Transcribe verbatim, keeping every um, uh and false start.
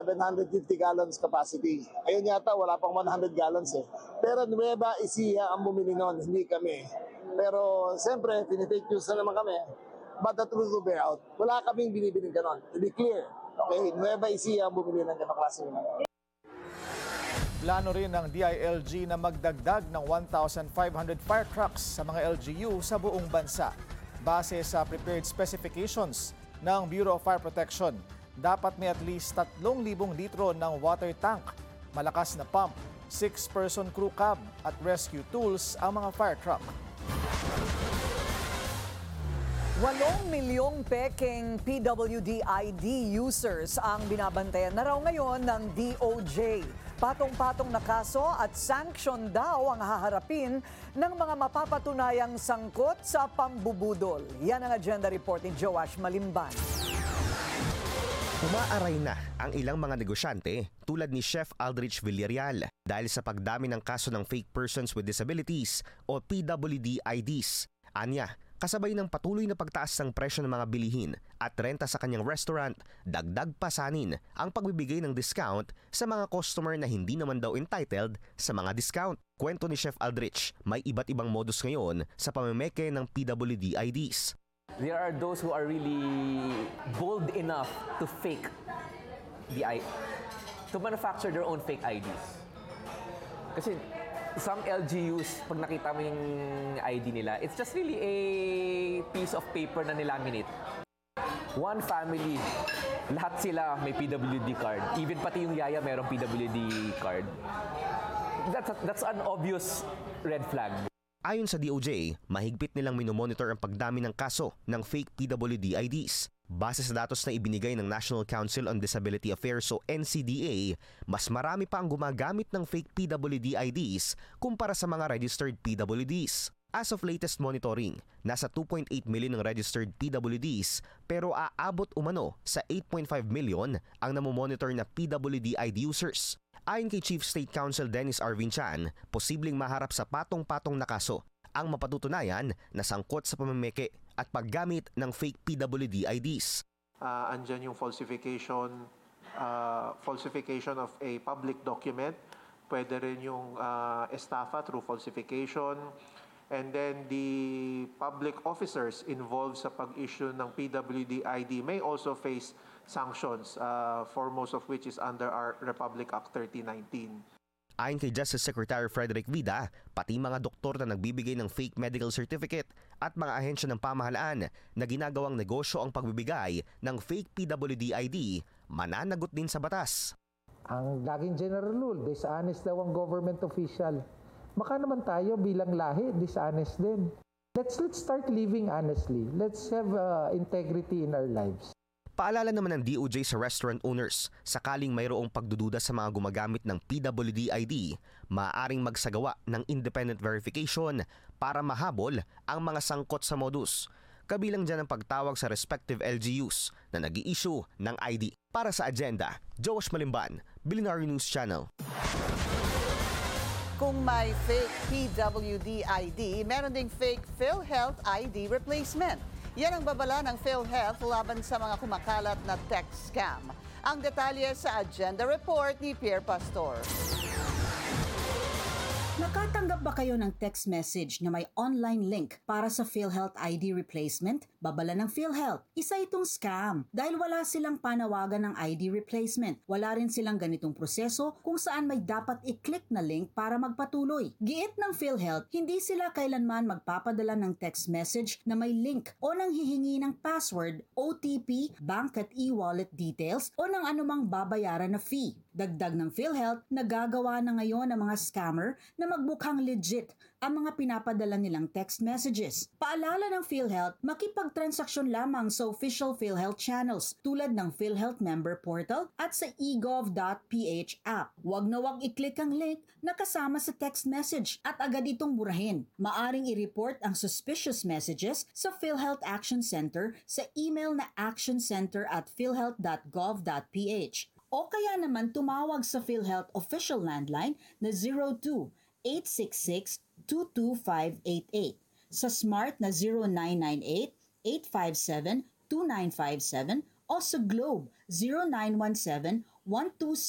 seven hundred fifty gallons capacity. Ayun yata, wala pang one hundred gallons eh. Pero Nueva Ecija ang bumili nun, hindi kami. Pero siyempre, tinitake news na naman kami. But the truth will bear out. Wala kaming binibining ganon. To be clear, okay, Nueva Ecija ang bumili ng ganong klase. Plano rin ng D I L G na magdagdag ng one thousand five hundred fire trucks sa mga L G U sa buong bansa. Base sa prepared specifications ng Bureau of Fire Protection, dapat may at least tatlong libong litro ng water tank, malakas na pump, six-person crew cab at rescue tools ang mga fire truck. Walong milyong peking P W D I D users ang binabantayan na raw ngayon ng D O J. Patong-patong na kaso at sanction daw ang haharapin ng mga mapapatunayang sangkot sa pambubudol. Yan ang agenda report ni Joash Malimban. Umaaray na ang ilang mga negosyante tulad ni Chef Aldrich Villarreal dahil sa pagdami ng kaso ng fake persons with disabilities o P W D I Ds. Anya, kasabay ng patuloy na pagtaas ng presyo ng mga bilihin at renta sa kanyang restaurant, dagdag pasanin ang pagbibigay ng discount sa mga customer na hindi naman daw entitled sa mga discount. Kwento ni Chef Aldrich, may iba't ibang modus ngayon sa pamemeke ng P W D I Ds. There are those who are really bold enough to fake the I to manufacture their own fake I Ds. Kasi some L G Us, pag nakita mo yung I D nila, it's just really a piece of paper na nilaminate. One family, lahat sila may P W D card. Even pati yung yaya merong P W D card. That's, a, that's an obvious red flag. Ayon sa D O J, mahigpit nilang minomonitor ang pagdami ng kaso ng fake P W D I Ds. Base sa datos na ibinigay ng National Council on Disability Affairs o N C D A, mas marami pa ang gumagamit ng fake P W D I Ds kumpara sa mga registered P W Ds. As of latest monitoring, nasa two point eight million ng registered P W Ds pero aabot umano sa eight point five million ang namomonitor na P W D I D users. Ayon kay Chief State Counsel Dennis Arvin Chan, posibleng maharap sa patong-patong na kaso ang mapatutunayan na sangkot sa pamemeke at paggamit ng fake P W D I Ds. Uh, andyan yung falsification, uh, falsification of a public document. Pwede rin yung uh, estafa through falsification. And then the public officers involved sa pag-issue ng P W D I D may also face sanctions, uh, foremost of which is under our Republic Act thirty nineteen. Ayon kay Justice Secretary Frederick Vida, pati mga doktor na nagbibigay ng fake medical certificate at mga ahensya ng pamahalaan na ginagawang negosyo ang pagbibigay ng fake P W D I D, mananagot din sa batas. Ang laging general rule, dishonest daw ang government official. Baka naman tayo bilang lahi, dishonest din. Let's, let's start living honestly. Let's have uh, integrity in our lives. Paalala naman ng D O J sa restaurant owners, sakaling mayroong pagdududa sa mga gumagamit ng P W D I D, maaaring magsagawa ng independent verification para mahabol ang mga sangkot sa modus. Kabilang dyan ang pagtawag sa respective L G Us na nag-i-issue ng I D. Para sa agenda, Joash Malimban, Billionaire News Channel. Kung may fake P W D I D, meron ding fake PhilHealth I D replacement. Yan ang babala ng PhilHealth laban sa mga kumakalat na tech scam. Ang detalye sa agenda report ni Pierre Pastor. Nakatanggap ba kayo ng text message na may online link para sa PhilHealth I D replacement? Babala ng PhilHealth, isa itong scam dahil wala silang panawagan ng I D replacement. Wala rin silang ganitong proseso kung saan may dapat i-click na link para magpatuloy. Giit ng PhilHealth, hindi sila kailanman magpapadala ng text message na may link o nang hihingi ng password, O T P, bank at e-wallet details o ng anumang babayaran na fee. Dagdag ng PhilHealth, nagagawa na ngayon ng mga scammer na magmukhang legit ang mga pinapadala nilang text messages. Paalala ng PhilHealth, makipagtransaksyon lamang sa official PhilHealth channels tulad ng PhilHealth Member Portal at sa e gov dot p h app. Huwag na huwag i-click ang link na kasama sa text message at agad itong burahin. Maaring i-report ang suspicious messages sa PhilHealth Action Center sa email na actioncenter at philhealth dot gov dot p h. O kaya naman tumawag sa PhilHealth official landline na zero two eight six six two two five eight eight, sa Smart na zero nine nine eight eight five seven two nine five seven o sa Globe zero nine one seven one two